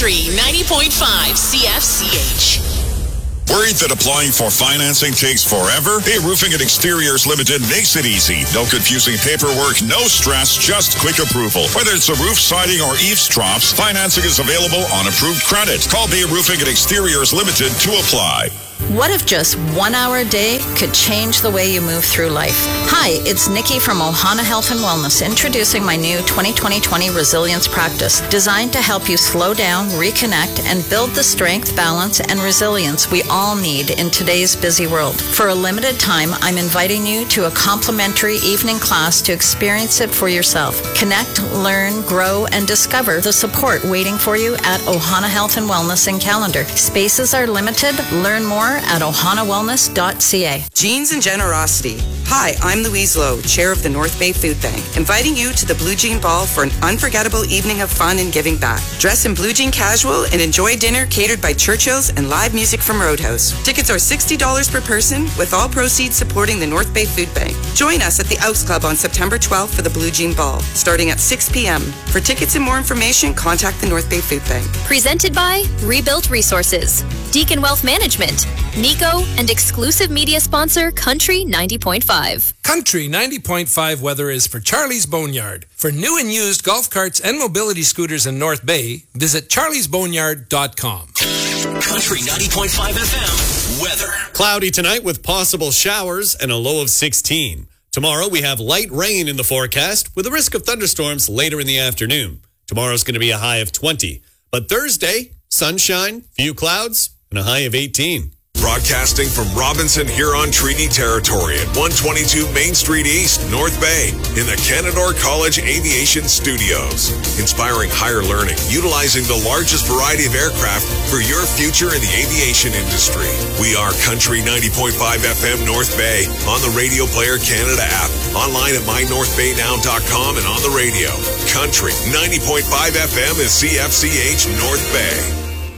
Country 90.5 CFCH. Worried that applying for financing takes forever? Bay Roofing and Exteriors Limited makes it easy. No confusing paperwork, no stress, just quick approval. Whether it's a roof, siding, or eaves troughs, financing is available on approved credit. Call Bay Roofing and Exteriors Limited to apply. What if just 1 hour a day could change the way you move through life? Hi, it's Nikki from Ohana Health and Wellness, introducing my new 2020 Resilience Practice, designed to help you slow down, reconnect, and build the strength, balance, and resilience we all need in today's busy world. For a limited time, I'm inviting you to a complimentary evening class to experience it for yourself. Connect, learn, grow, and discover the support waiting for you at Ohana Health and Wellness in Calendar. Spaces are limited. Learn more at ohanawellness.ca. Jeans and Generosity. Hi, I'm Louise Lowe, Chair of the North Bay Food Bank, inviting you to the Blue Jean Ball for an unforgettable evening of fun and giving back. Dress in blue jean casual and enjoy dinner catered by Churchill's and live music from Roadhouse. Tickets are $60 per person, with all proceeds supporting the North Bay Food Bank. Join us at the Oaks Club on September 12th for the Blue Jean Ball, starting at 6 p.m. For tickets and more information, contact the North Bay Food Bank. Presented by Rebuilt Resources, Deacon Wealth Management, Nico, and exclusive media sponsor Country 90.5. Country 90.5 weather is for Charlie's Boneyard. For new and used golf carts and mobility scooters in North Bay, visit charliesboneyard.com. Country 90.5 FM weather. Cloudy tonight with possible showers and a low of 16. Tomorrow we have light rain in the forecast with a risk of thunderstorms later in the afternoon. Tomorrow's going to be a high of 20. But Thursday, sunshine, few clouds, and a high of 18. Broadcasting from Robinson Huron Treaty Territory at 122 Main Street East, North Bay, in the Canadore College Aviation Studios. Inspiring higher learning, utilizing the largest variety of aircraft for your future in the aviation industry. We are Country 90.5 FM North Bay, on the Radio Player Canada app, online at mynorthbaynow.com and on the radio. Country 90.5 FM is CFCH North Bay.